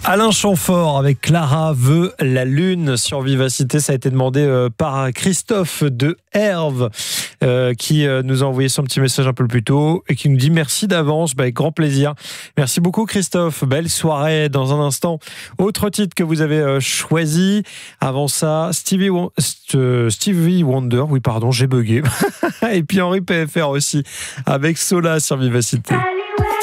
Alain Chamfort avec Clara veut la lune sur Vivacité. Ça a été demandé par Christophe de Herve qui nous a envoyé son petit message un peu plus tôt et qui nous dit merci d'avance, avec grand plaisir. Merci beaucoup Christophe, belle soirée. Dans un instant, autre titre que vous avez choisi. Avant ça, Stevie Wonder, oui pardon, j'ai bugué. Et puis Henri PFR aussi avec Sola sur Vivacité. Hollywood.